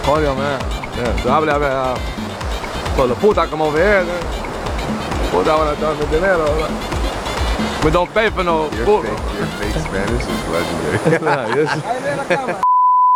Jodido, man. Tú hables a con los putas como ves. Puta, van a estar con dinero. We don't pay for no Your fake Spanish is legendary. Yes.